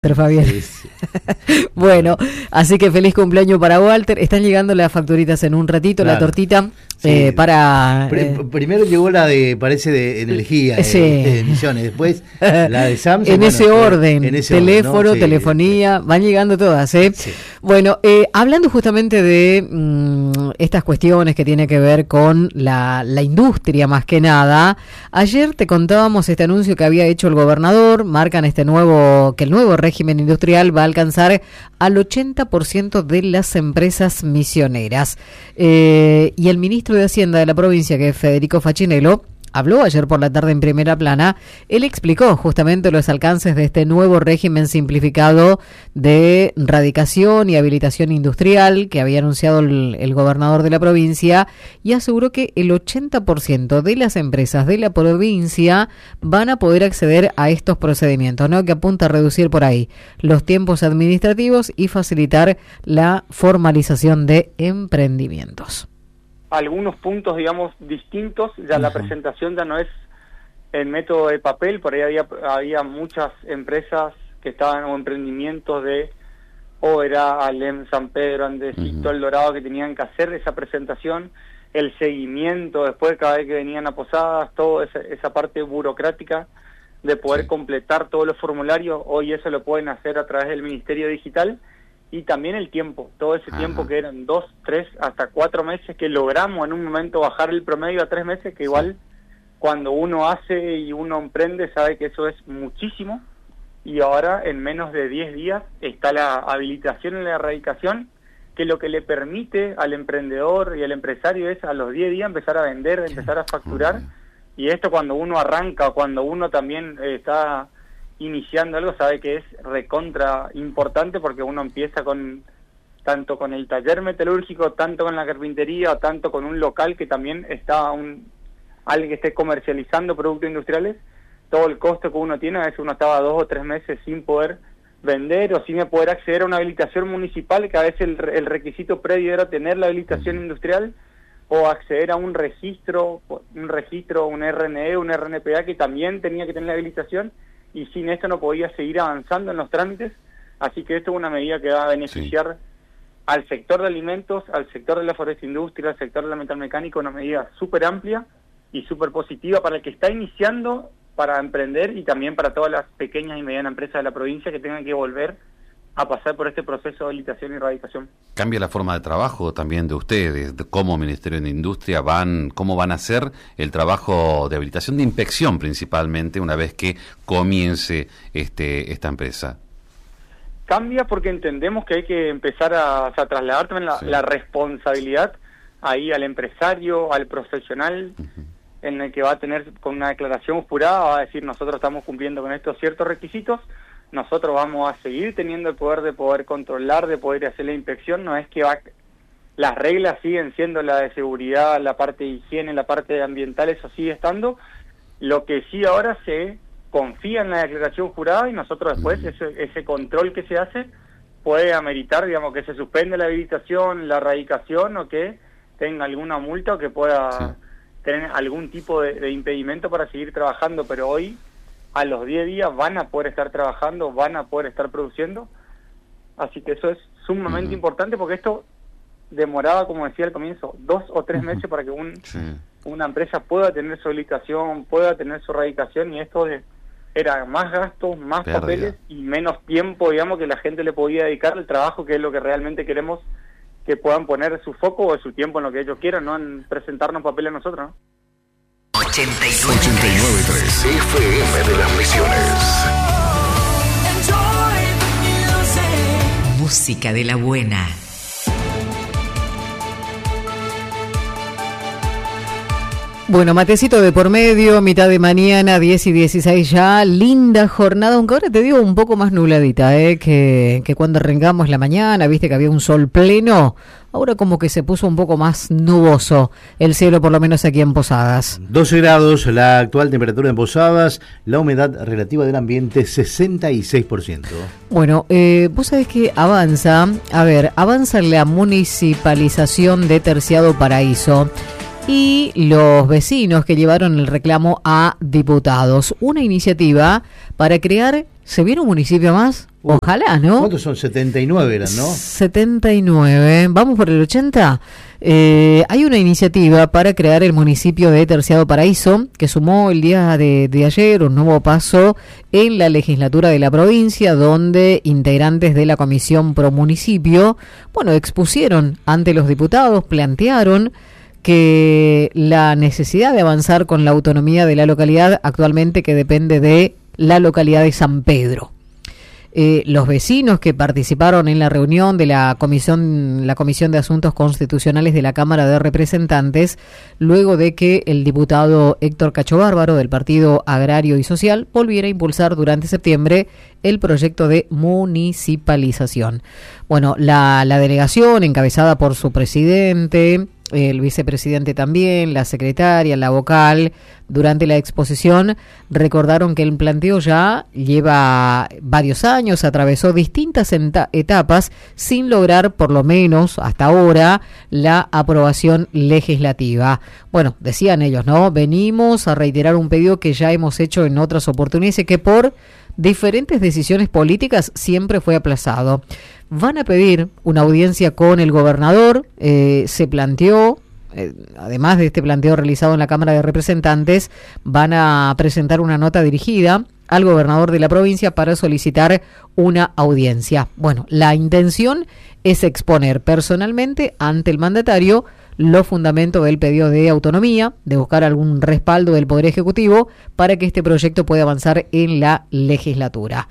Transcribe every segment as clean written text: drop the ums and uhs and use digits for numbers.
Pero Fabián. Sí. Bueno, así que feliz cumpleaños para Walter. Están llegando las facturitas en un ratito, claro. La tortita sí. Para... Primero llegó la de, parece, de energía, sí. de emisiones, después la de Samsung. En ese orden, teléfono, ¿no? Telefonía, sí. Van llegando todas, ¿eh? Sí. Bueno, hablando justamente de estas cuestiones que tienen que ver con la industria más que nada, ayer te contábamos este anuncio que había hecho el gobernador, marcan que el nuevo régimen industrial va a alcanzar al 80% de las empresas misioneras. Y el ministro de Hacienda de la provincia, que es Federico Facinello, habló ayer por la tarde en Primera Plana. Él explicó justamente los alcances de este nuevo régimen simplificado de radicación y habilitación industrial que había anunciado el gobernador de la provincia, y aseguró que el 80% de las empresas de la provincia van a poder acceder a estos procedimientos, ¿no? Que apunta a reducir por ahí los tiempos administrativos y facilitar la formalización de emprendimientos. Algunos puntos, digamos, distintos, ya la presentación ya no es el método de papel, por ahí había muchas empresas que estaban o emprendimientos era Alem, San Pedro, Andesito, El Dorado, que tenían que hacer esa presentación, el seguimiento después cada vez que venían a Posadas, toda esa parte burocrática de poder completar todos los formularios. Hoy eso lo pueden hacer a través del Ministerio Digital. Y también el tiempo, todo ese tiempo que eran 2, 3, hasta 4 meses, que logramos en un momento bajar el promedio a 3 meses, que igual cuando uno hace y uno emprende sabe que eso es muchísimo, y ahora en menos de 10 días está la habilitación y la erradicación, que lo que le permite al emprendedor y al empresario es a los 10 días empezar a vender, empezar a facturar, y esto cuando uno arranca, cuando uno también está iniciando algo, sabe que es recontra importante, porque uno empieza tanto con el taller metalúrgico, tanto con la carpintería, tanto con un local que también está alguien que esté comercializando productos industriales. Todo el costo que uno tiene, a veces uno estaba 2 o 3 meses sin poder vender o sin poder acceder a una habilitación municipal, que a veces el requisito previo era tener la habilitación industrial, o acceder a un registro, un RNE, un RNPA, que también tenía que tener la habilitación, y sin esto no podía seguir avanzando en los trámites. Así que esto es una medida que va a beneficiar al sector de alimentos, al sector de la forestindustria, al sector de la metalmecánica, una medida súper amplia y súper positiva para el que está iniciando para emprender, y también para todas las pequeñas y medianas empresas de la provincia que tengan que volver a pasar por este proceso de habilitación y erradicación. ¿Cambia la forma de trabajo también de ustedes, de cómo Ministerio de Industria cómo van a hacer el trabajo de habilitación, de inspección principalmente, una vez que comience esta empresa? Cambia porque entendemos que hay que empezar a trasladar también la responsabilidad ahí al empresario, al profesional, en el que va a tener, con una declaración jurada, va a decir: nosotros estamos cumpliendo con estos ciertos requisitos, nosotros vamos a seguir teniendo el poder de poder controlar, de poder hacer la inspección. No es que las reglas siguen siendo la de seguridad, la parte de higiene, la parte ambiental, eso sigue estando. Lo que sí ahora se confía en la declaración jurada, y nosotros después ese control que se hace puede ameritar, digamos, que se suspende la habilitación, la erradicación, o que tenga alguna multa, o que pueda tener algún tipo de impedimento para seguir trabajando. Pero hoy, a los 10 días, van a poder estar trabajando, van a poder estar produciendo. Así que eso es sumamente importante, porque esto demoraba, como decía al comienzo, 2 o 3 meses para que una empresa pueda tener su habilitación, pueda tener su erradicación, y esto era más gastos, más papeles y menos tiempo, digamos, que la gente le podía dedicar al trabajo, que es lo que realmente queremos, que puedan poner su foco o su tiempo en lo que ellos quieran, no en presentarnos papeles a nosotros, ¿no? 89.3 FM de las Misiones. Música de la buena. Bueno, matecito de por medio, mitad de mañana, 10 y 16 ya, linda jornada, aunque ahora te digo un poco más nubladita, que cuando arrancamos la mañana, viste que había un sol pleno, ahora como que se puso un poco más nuboso el cielo, por lo menos aquí en Posadas. 12 grados la actual temperatura en Posadas, la humedad relativa del ambiente 66%. Bueno, vos sabés que avanza la municipalización de Terciado Paraíso. y los vecinos que llevaron el reclamo a diputados. Una iniciativa para crear, ¿se viene un municipio más? Ojalá, ¿no? ¿Cuántos son? 79 eran, ¿no? 79. ¿Vamos por el 80? Hay una iniciativa para crear el municipio de Terciado Paraíso, que sumó el día de ayer un nuevo paso en la legislatura de la provincia, donde integrantes de la Comisión Pro Municipio, expusieron ante los diputados, plantearon que la necesidad de avanzar con la autonomía de la localidad actualmente que depende de la localidad de San Pedro. Los vecinos que participaron en la reunión de la Comisión de Asuntos Constitucionales de la Cámara de Representantes, luego de que el diputado Héctor Cacho Bárbaro del Partido Agrario y Social volviera a impulsar durante septiembre el proyecto de municipalización. La delegación, encabezada por su presidente, el vicepresidente también, la secretaria, la vocal, durante la exposición recordaron que el planteo ya lleva varios años, atravesó distintas etapas sin lograr, por lo menos hasta ahora, la aprobación legislativa. Decían ellos, ¿no? Venimos a reiterar un pedido que ya hemos hecho en otras oportunidades y que por diferentes decisiones políticas siempre fue aplazado. Van a pedir una audiencia con el gobernador, se planteó, además de este planteo realizado en la Cámara de Representantes, van a presentar una nota dirigida al gobernador de la provincia para solicitar una audiencia. La intención es exponer personalmente ante el mandatario los fundamentos del pedido de autonomía, de buscar algún respaldo del Poder Ejecutivo para que este proyecto pueda avanzar en la legislatura.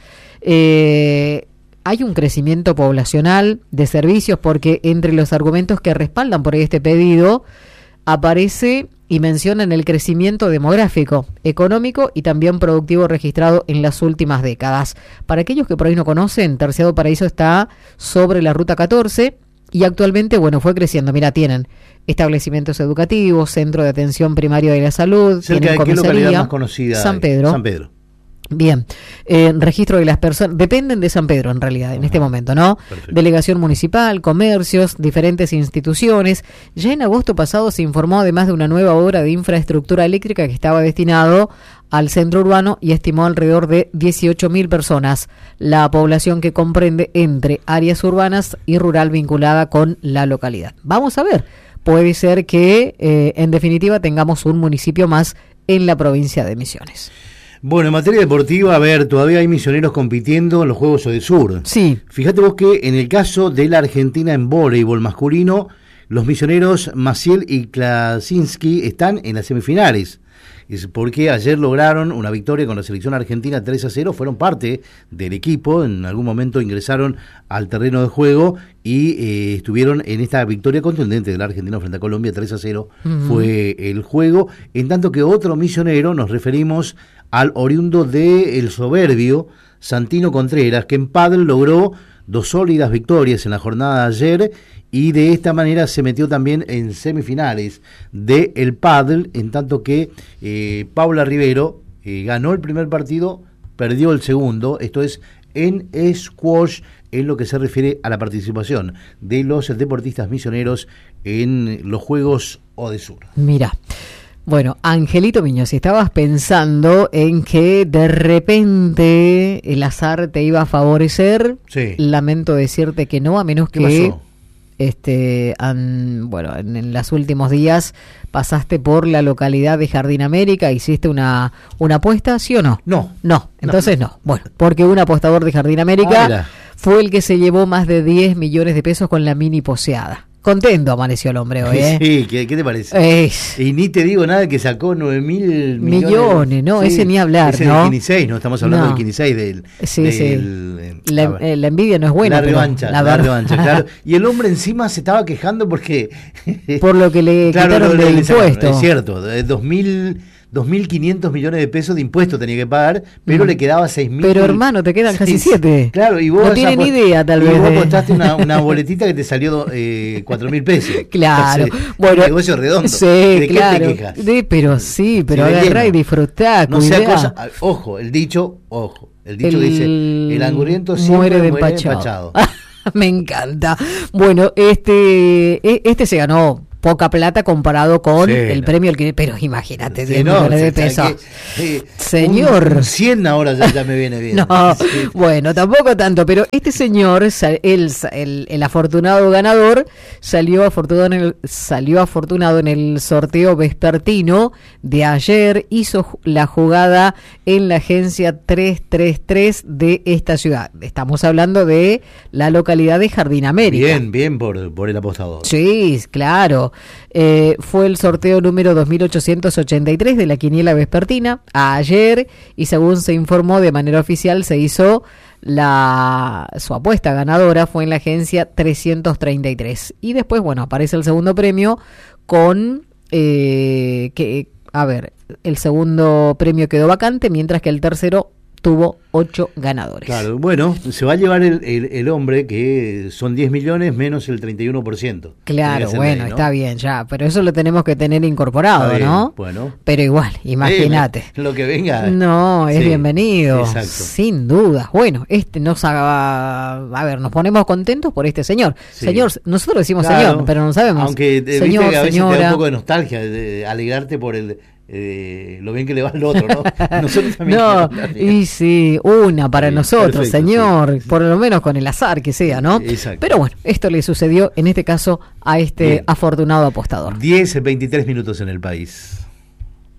Hay un crecimiento poblacional de servicios porque entre los argumentos que respaldan por este pedido aparece y mencionan el crecimiento demográfico, económico y también productivo registrado en las últimas décadas. Para aquellos que por ahí no conocen, Terciado Paraíso está sobre la Ruta 14 y actualmente, fue creciendo. Mira, tienen establecimientos educativos, centro de atención primaria de la salud, cerca de qué localidad más conocida. San Pedro. Bien, registro de las personas, dependen de San Pedro en realidad, en este momento, ¿no? Perfecto. Delegación municipal, comercios, diferentes instituciones. Ya en agosto pasado se informó además de una nueva obra de infraestructura eléctrica que estaba destinado al centro urbano y estimó alrededor de 18.000 personas, la población que comprende entre áreas urbanas y rural vinculada con la localidad. Vamos a ver, puede ser que en definitiva tengamos un municipio más en la provincia de Misiones. En materia deportiva, todavía hay misioneros compitiendo en los Juegos Odesur. Sí. Fíjate vos que en el caso de la Argentina en voleibol masculino, los misioneros Maciel y Klasinski están en las semifinales. Es porque ayer lograron una victoria con la selección argentina 3-0, fueron parte del equipo, en algún momento ingresaron al terreno de juego y estuvieron en esta victoria contundente de la Argentina frente a Colombia, 3-0 fue el juego, en tanto que otro misionero, nos referimos al oriundo de El Soberbio, Santino Contreras, que en pádel logró 2 sólidas victorias en la jornada de ayer y de esta manera se metió también en semifinales de el pádel, en tanto que Paula Rivero ganó el primer partido, perdió el segundo, esto es en squash, en lo que se refiere a la participación de los deportistas misioneros en los Juegos Odesur. Mira. Angelito Miño, si estabas pensando en que de repente el azar te iba a favorecer, sí. Lamento decirte que no, a menos que en los últimos días pasaste por la localidad de Jardín América, hiciste una apuesta, ¿sí o no? No. Entonces no. Porque un apostador de Jardín América fue el que se llevó más de 10 millones de pesos con la mini poseada. Contento amaneció el hombre hoy, ¿eh? Sí, ¿qué te parece? Y ni te digo nada que sacó 9.000 millones. No, sí, ese ni hablar, ese ¿no? Del 15, no estamos hablando del 15 del... La envidia no es buena, la revancha, claro. Y el hombre encima se estaba quejando porque... por lo que le quitaron de impuestos. Es cierto, 2.500 millones de pesos de impuestos tenía que pagar, pero le quedaba 6.000. Pero hermano, te quedan casi 7. Claro, y vos no tienen ni idea, tal vez. Y vos apostaste una boletita que te salió 4.000 pesos. Claro. Entonces, un negocio redondo. Sí, ¿De claro. qué te quejas? Pero agarrá y disfrutá, no sea cosa. Ojo, el dicho dice: el angurriento siempre muere de empachado. Me encanta. Bueno, este se ganó poca plata comparado con el premio, pero imagínate, 10 millones de pesos. Señor. Un 100 ahora ya me viene bien. No, bueno, tampoco tanto, pero este señor, el afortunado ganador, salió afortunado en el sorteo vespertino de ayer, hizo la jugada en la agencia 333 de esta ciudad. Estamos hablando de la localidad de Jardín América. Bien por el apostador. Sí, claro. Fue el sorteo número 2883 de la quiniela vespertina ayer, y según se informó de manera oficial, se hizo su apuesta ganadora fue en la agencia 333. Y después, bueno, aparece el segundo premio con el segundo premio quedó vacante, mientras que el tercero tuvo 8 ganadores. Claro, bueno, se va a llevar el hombre, que son 10 millones menos el 31%. Claro, bueno, ¿no? Está bien ya, pero eso lo tenemos que tener incorporado, ¿no? Bueno. Pero igual, imagínate. Lo que venga. No, es bienvenido. Exacto. Sin duda. Bueno, nos ponemos contentos por este señor. Sí. Señor, nosotros decimos señor, pero no sabemos. Aunque señor, viste que a veces señora, te da un poco de nostalgia de alegrarte por lo bien que le va al otro, ¿no? Nosotros también. No, y sí, una para nosotros, perfecto, señor, por lo menos con el azar que sea, ¿no? Exacto. Pero bueno, esto le sucedió en este caso a este afortunado apostador. 10:23 minutos en el país.